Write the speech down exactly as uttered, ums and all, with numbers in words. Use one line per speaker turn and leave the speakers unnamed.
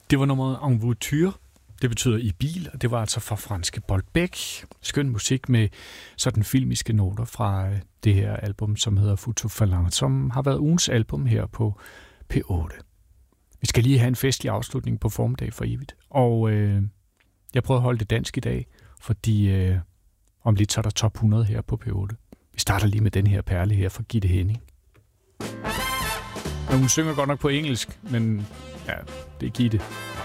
Det var nummeret En Voiture. Det betyder i bil, og det var altså fra franske Bolbæk. Skøn musik med sådan filmiske noter fra det her album, som hedder Futur Falant, som har været ugens album her på P otte. Vi skal lige have en festlig afslutning på Formiddag for evigt. Og øh, jeg prøver at holde det dansk i dag, fordi øh, om lidt så er der top hundrede her på P otte. Vi starter lige med den her perle her fra Gitte Henning. Og hun synger godt nok på engelsk, men ja, det er Gitte.